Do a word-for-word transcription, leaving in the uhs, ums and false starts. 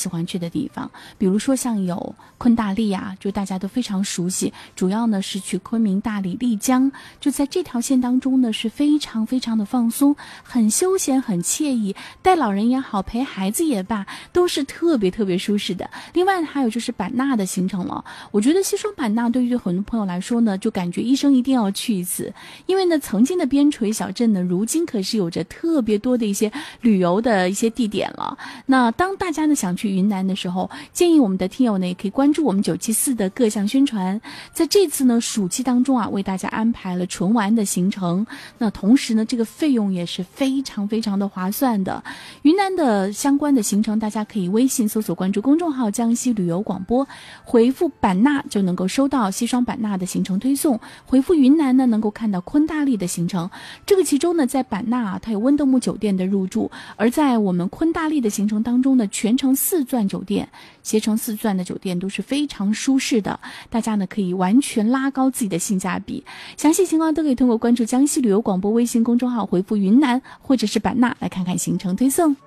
喜欢去的地方，比如说像有昆大丽啊，就大家都非常熟悉，主要呢是去昆明、大理、丽江，就在这条线当中呢是非常非常的放松，很休闲，很惬意，带老人也好，陪孩子也罢，都是特别特别舒适的。另外还有就是版纳的行程了，我觉得西双版纳对于很多朋友来说呢，就感觉一生一定要去一次，因为呢曾经的边陲小镇呢，如今可是有着特别多的一些旅游的一些地点了。那当大家呢想去云南的时候，建议我们的听友呢也可以关注我们九七四的各项宣传，在这次呢暑期当中啊，为大家安排了纯玩的行程，那同时呢这个费用也是非常非常的划算的。云南的相关的行程，大家可以微信搜索关注公众号江西旅游广播，回复版纳就能够收到西双版纳的行程推送，回复云南呢能够看到昆大丽的行程。这个其中呢在版纳啊，它有温德姆酒店的入住，而在我们昆大丽的行程当中呢，全程四钻酒店，携程四钻的酒店都是非常舒适的，大家呢可以完全拉高自己的性价比。详细情况都可以通过关注江西旅游广播微信公众号回复云南或者是版纳来看看行程推送。